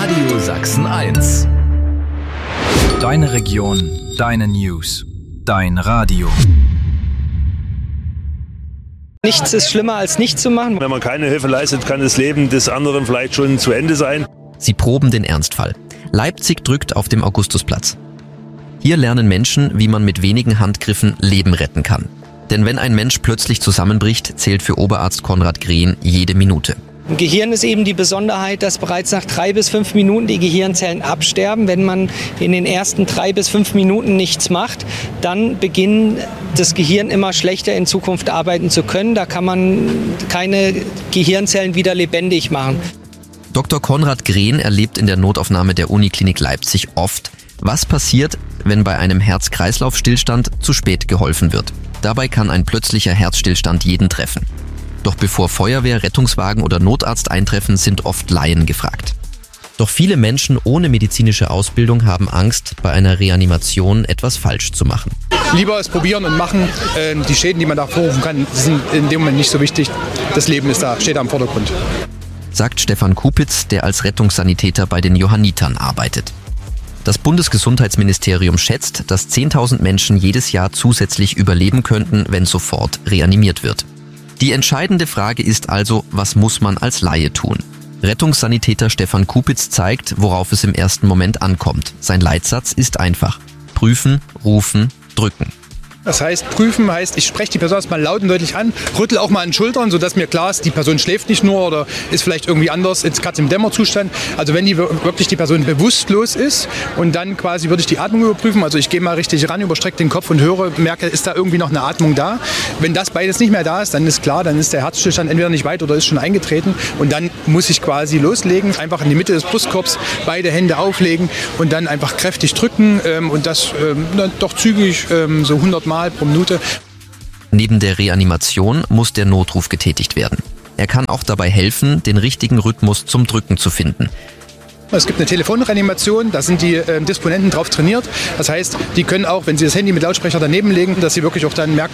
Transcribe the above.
Radio Sachsen 1. Deine Region, deine News, dein Radio. Nichts ist schlimmer als nichts zu machen. Wenn man keine Hilfe leistet, kann das Leben des anderen vielleicht schon zu Ende sein. Sie proben den Ernstfall. Leipzig drückt auf dem Augustusplatz. Hier lernen Menschen, wie man mit wenigen Handgriffen Leben retten kann. Denn wenn ein Mensch plötzlich zusammenbricht, zählt für Oberarzt Konrad Green jede Minute. Im Gehirn ist eben die Besonderheit, dass bereits nach 3 bis 5 Minuten die Gehirnzellen absterben. Wenn man in den ersten 3 bis 5 Minuten nichts macht, dann beginnt das Gehirn immer schlechter in Zukunft arbeiten zu können. Da kann man keine Gehirnzellen wieder lebendig machen. Dr. Konrad Green erlebt in der Notaufnahme der Uniklinik Leipzig oft, was passiert, wenn bei einem Herz-Kreislauf-Stillstand zu spät geholfen wird. Dabei kann ein plötzlicher Herzstillstand jeden treffen. Doch bevor Feuerwehr, Rettungswagen oder Notarzt eintreffen, sind oft Laien gefragt. Doch viele Menschen ohne medizinische Ausbildung haben Angst, bei einer Reanimation etwas falsch zu machen. Lieber es probieren und machen. Die Schäden, die man da vorrufen kann, sind in dem Moment nicht so wichtig. Das Leben steht da im Vordergrund. Sagt Stefan Kupitz, der als Rettungssanitäter bei den Johannitern arbeitet. Das Bundesgesundheitsministerium schätzt, dass 10.000 Menschen jedes Jahr zusätzlich überleben könnten, wenn sofort reanimiert wird. Die entscheidende Frage ist also, was muss man als Laie tun? Rettungssanitäter Stefan Kupitz zeigt, worauf es im ersten Moment ankommt. Sein Leitsatz ist einfach: Prüfen, rufen, drücken. Das heißt, prüfen heißt, ich spreche die Person erstmal laut und deutlich an, rüttel auch mal an den Schultern, sodass mir klar ist, die Person schläft nicht nur oder ist vielleicht irgendwie anders, ist gerade im Dämmerzustand. Also wenn wirklich die Person bewusstlos ist, und dann quasi würde ich die Atmung überprüfen. Also ich gehe mal richtig ran, überstrecke den Kopf und merke, ist da irgendwie noch eine Atmung da. Wenn das beides nicht mehr da ist, dann ist klar, dann ist der Herzstillstand entweder nicht weit oder ist schon eingetreten. Und dann muss ich quasi loslegen, einfach in die Mitte des Brustkorbs, beide Hände auflegen und dann einfach kräftig drücken und das doch zügig, so 100 Mal pro Minute. Neben der Reanimation muss der Notruf getätigt werden. Er kann auch dabei helfen, den richtigen Rhythmus zum Drücken zu finden. Es gibt eine Telefonreanimation, da sind die Disponenten drauf trainiert. Das heißt, die können auch, wenn sie das Handy mit Lautsprecher daneben legen, dass sie wirklich auch dann merken,